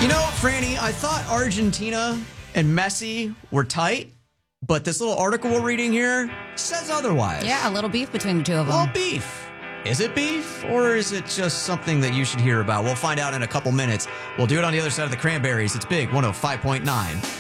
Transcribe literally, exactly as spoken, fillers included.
You know, Franny, I thought Argentina and Messi were tight, but this little article we're reading here says otherwise. Yeah, a little beef between the two of them. Well, beef. Is it beef, or is it just something that you should hear about? We'll find out in a couple minutes. We'll do it on the other side of the Cranberries. It's Big one oh five point nine.